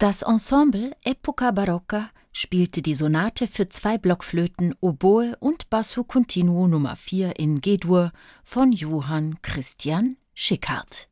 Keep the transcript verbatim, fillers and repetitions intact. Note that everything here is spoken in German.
Das Ensemble Epoca Barocca spielte die Sonate für zwei Blockflöten, Oboe und Basso Continuo Nummer vier in G-Dur von Johann Christian Schickhardt.